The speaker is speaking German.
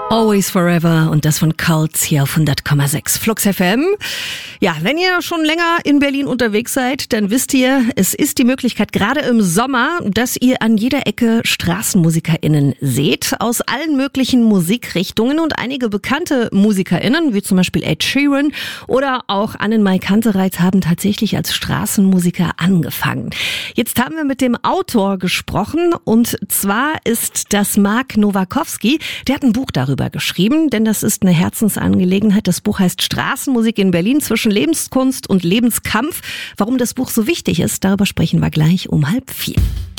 Always Forever und das von Cults hier auf 100,6 Flux FM. Ja, wenn ihr schon länger in Berlin unterwegs seid, dann wisst ihr, es ist die Möglichkeit, gerade im Sommer, dass ihr an jeder Ecke StraßenmusikerInnen seht, aus allen möglichen Musikrichtungen, und einige bekannte MusikerInnen, wie zum Beispiel Ed Sheeran oder auch Annenmai Kantereit, haben tatsächlich als Straßenmusiker angefangen. Jetzt haben wir mit dem Autor gesprochen, und zwar ist das Mark Nowakowski. Der hat ein Buch darüber geschrieben, denn das ist eine Herzensangelegenheit. Das Buch heißt Straßenmusik in Berlin zwischen Lebenskunst und Lebenskampf. Warum das Buch so wichtig ist, darüber sprechen wir gleich um 3:30.